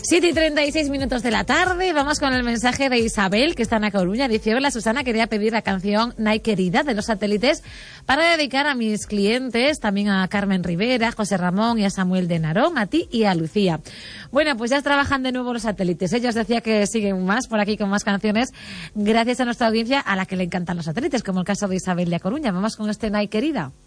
7:36 de la tarde. Vamos con el mensaje de Isabel, que está en A Coruña. Dice: hola Susana, quería pedir la canción Nai Querida de Los Satélites para dedicar a mis clientes, también a Carmen Rivera, José Ramón y a Samuel de Narón, a ti y a Lucía. Bueno, pues ya trabajan de nuevo Los Satélites. Ellos decía que siguen más por aquí con más canciones, gracias a nuestra audiencia a la que le encantan los satélites, como el caso de Isabel de A Coruña. Vamos con este Nai Querida.